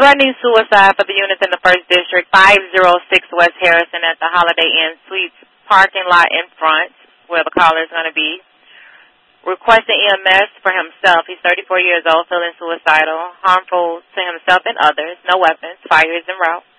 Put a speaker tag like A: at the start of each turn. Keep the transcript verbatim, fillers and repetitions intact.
A: Threatening suicide for the units in the first District, five oh six West Harrison at the Holiday Inn Suites parking lot in front, where the caller is going to be. Requesting E M S for himself. He's thirty-four years old, feeling suicidal, harmful to himself and others. No weapons. Fire is en route.